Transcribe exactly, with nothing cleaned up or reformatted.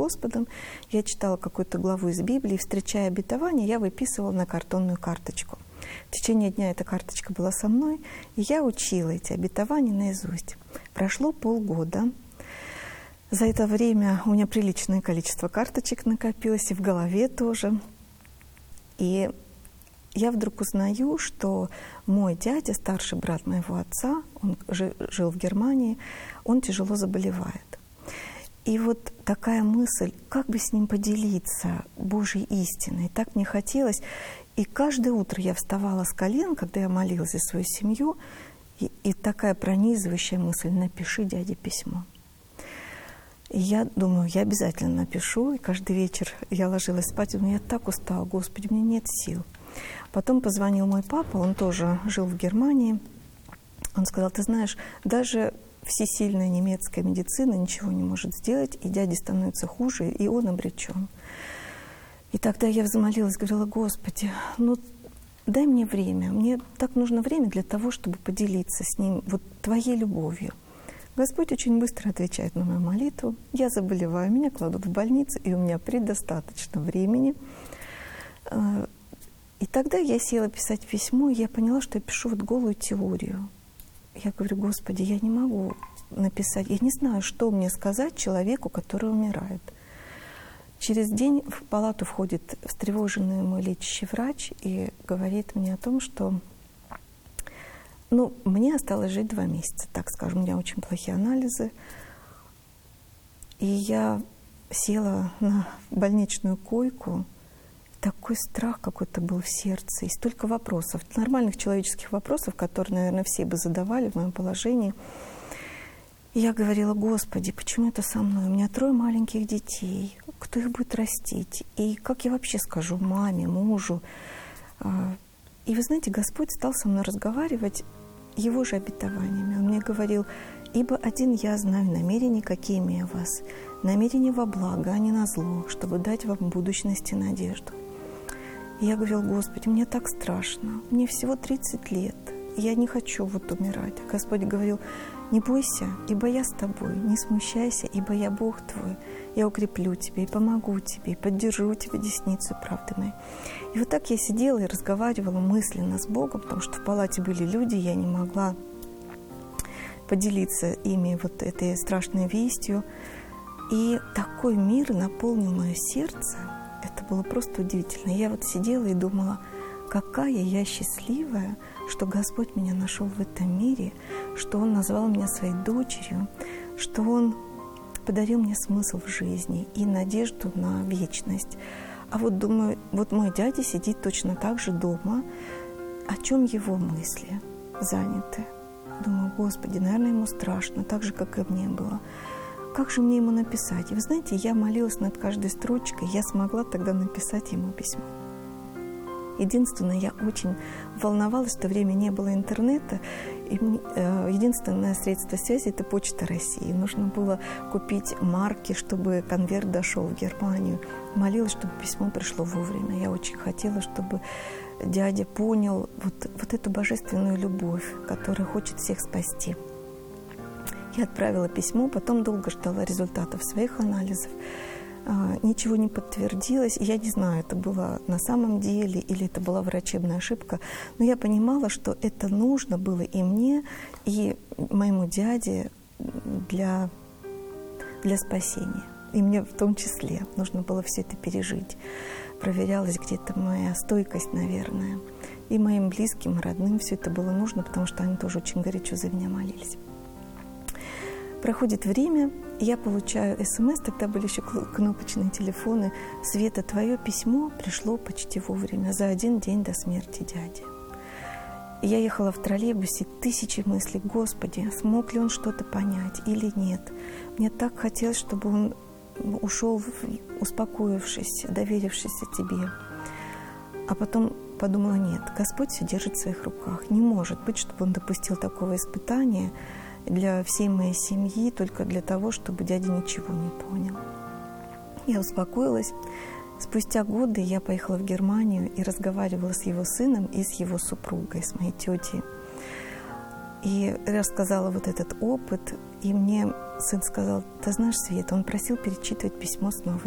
Господом, я читала какую-то главу из Библии, встречая обетование, я выписывала на картонную карточку. В течение дня эта карточка была со мной, и я учила эти обетования наизусть. Прошло полгода. За это время у меня приличное количество карточек накопилось, и в голове тоже. И я вдруг узнаю, что мой дядя, старший брат моего отца, он жил в Германии, он тяжело заболевает. И вот такая мысль, как бы с ним поделиться Божьей истиной, так мне хотелось. И каждое утро я вставала с колен, когда я молилась за свою семью, и, и такая пронизывающая мысль: напиши дяде письмо. И я думаю, я обязательно напишу, и каждый вечер я ложилась спать, и думаю, я так устала, Господи, у меня нет сил. Потом позвонил мой папа, он тоже жил в Германии. Он сказал: ты знаешь, даже всесильная немецкая медицина ничего не может сделать, и дяде становится хуже, и он обречен. И тогда я взмолилась, говорила: Господи, ну дай мне время, мне так нужно время для того, чтобы поделиться с ним вот Твоей любовью. Господь очень быстро отвечает на мою молитву. Я заболеваю, меня кладут в больницу, и у меня предостаточно времени. И тогда я села писать письмо, и я поняла, что я пишу вот голую теорию. Я говорю: Господи, я не могу написать, я не знаю, что мне сказать человеку, который умирает. Через день в палату входит встревоженный мой лечащий врач и говорит мне о том, что ну, мне осталось жить два месяца, так скажем, у меня очень плохие анализы. И я села на больничную койку, такой страх какой-то был в сердце, и столько вопросов, нормальных человеческих вопросов, которые, наверное, все бы задавали в моем положении. И я говорила: Господи, почему это со мной? У меня трое маленьких детей, кто их будет растить? И как я вообще скажу маме, мужу? И вы знаете, Господь стал со мной разговаривать Его же обетованиями. Он мне говорил: «Ибо один я знаю намерения, какие имею о вас, намерения во благо, а не на зло, чтобы дать вам в будущности надежду». И я говорила: Господи, мне так страшно, мне всего тридцать лет, я не хочу вот умирать. А Господь говорил: не бойся, ибо я с тобой, не смущайся, ибо я Бог твой. Я укреплю тебя и помогу тебе, и поддержу тебя десницу правды моей. И вот так я сидела и разговаривала мысленно с Богом, потому что в палате были люди, я не могла поделиться ими вот этой страшной вестью. И такой мир наполнил мое сердце. Это было просто удивительно. Я вот сидела и думала, какая я счастливая, что Господь меня нашел в этом мире, что Он назвал меня своей дочерью, что Он подарил мне смысл в жизни и надежду на вечность. А вот думаю, вот мой дядя сидит точно так же дома. О чем его мысли заняты? Думаю, Господи, наверное, ему страшно, так же, как и мне было. Как же мне ему написать? И вы знаете, я молилась над каждой строчкой, я смогла тогда написать ему письмо. Единственное, я очень волновалась, в то время не было интернета. И единственное средство связи – это Почта России. Нужно было купить марки, чтобы конверт дошел в Германию. Молилась, чтобы письмо пришло вовремя. Я очень хотела, чтобы дядя понял вот, вот эту божественную любовь, которая хочет всех спасти. Я отправила письмо, потом долго ждала результатов своих анализов. Ничего не подтвердилось. Я не знаю, это было на самом деле или это была врачебная ошибка, но я понимала, что это нужно было и мне, и моему дяде для, для спасения. И мне в том числе нужно было все это пережить. Проверялась где-то моя стойкость, наверное. И моим близким, родным все это было нужно, потому что они тоже очень горячо за меня молились. Проходит время, я получаю СМС, тогда были еще кнопочные телефоны. Света, твое письмо пришло почти вовремя, за один день до смерти дяди. И я ехала в троллейбусе, тысячи мыслей, Господи, смог ли он что-то понять или нет. Мне так хотелось, чтобы он ушел, успокоившись, доверившись тебе. А потом подумала, нет, Господь все держит в своих руках. Не может быть, чтобы он допустил такого испытания для всей моей семьи, только для того, чтобы дядя ничего не понял. Я успокоилась. Спустя годы я поехала в Германию и разговаривала с его сыном и с его супругой, с моей тетей. И рассказала вот этот опыт, и мне сын сказал: ты знаешь, Света, он просил перечитывать письмо снова.